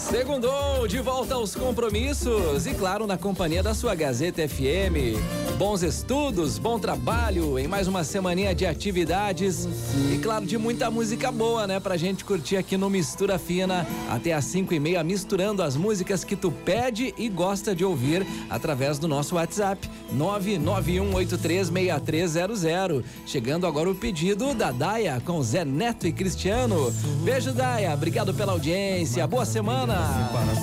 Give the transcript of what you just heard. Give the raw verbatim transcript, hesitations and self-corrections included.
Segundou, de volta aos compromissos e claro, na companhia da sua Gazeta F M. Bons estudos, bom trabalho em mais uma semaninha de atividades e claro, de muita música boa, né? Pra gente curtir aqui no Mistura Fina até às cinco e meia, misturando as músicas que tu pede e gosta de ouvir através do nosso WhatsApp nove nove um oito três seis três zero zero. Chegando agora o pedido da Daya com Zé Neto e Cristiano. Beijo, Daya, obrigado pela audiência, boa semana.